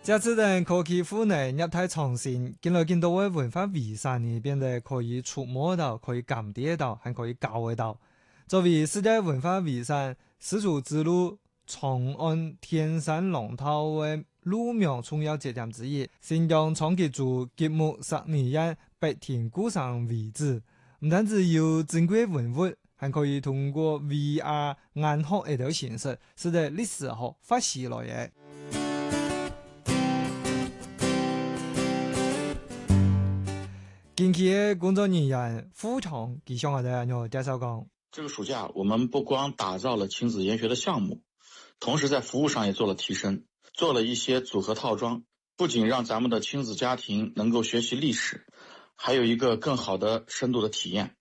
這次等科技庫內業態創新，見到更多嘅文化遺產呢變得可以觸摸到、可以感知到、還可以搞得到。作為世界文化遺產，絲綢之路長安天山龍頭嘅路廟重要節點之一，新疆長期做節目12年白天故鄉遺址，唔單止有珍貴文物，還可以通過 VR 眼學一條形式，使得歷史學發揮來嘅。近期嘅工作人員副廠吉祥嘅有介紹講， 這個暑假我們不光打造了親子研學的項目，同時在服務上也做了提升，做了一些組合套裝，不僅讓咱們的親子家庭能夠學習歷史，還有一個更好的深度的體驗。